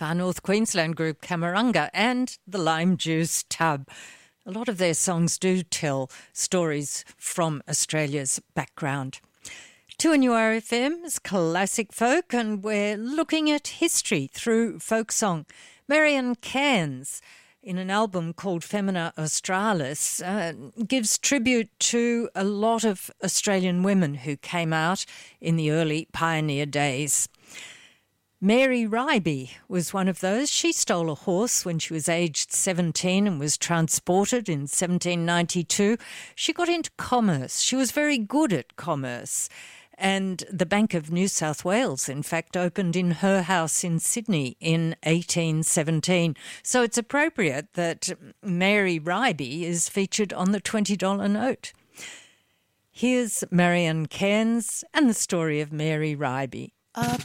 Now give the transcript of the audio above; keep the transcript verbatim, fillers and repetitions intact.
Far North Queensland group Camaranga and the Lime Juice Tub. A lot of their songs do tell stories from Australia's background. two N U R F M is Classic Folk, and we're looking at history through folk song. Marion Cairns, in an album called Femina Australis, uh, gives tribute to a lot of Australian women who came out in the early pioneer days. Mary Ryby was one of those. She stole a horse when she was aged seventeen and was transported in seventeen ninety-two. She got into commerce. She was very good at commerce. And the Bank of New South Wales, in fact, opened in her house in Sydney in eighteen seventeen. So it's appropriate that Mary Ryby is featured on the twenty dollar note. Here's Marion Cairns and the story of Mary Ryby. Uh,